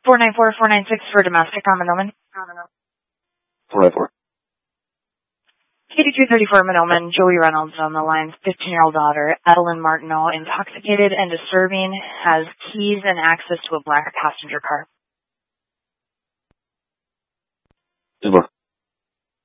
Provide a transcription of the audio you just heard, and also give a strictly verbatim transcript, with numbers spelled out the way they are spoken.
four nine four, four nine six for domestic on Monoman. four nine four. eighty-two thirty-four Monoman, Joey Reynolds on the line, fifteen-year-old daughter, Evelyn Martineau, intoxicated and disturbing, has keys and access to a black passenger car. Is more.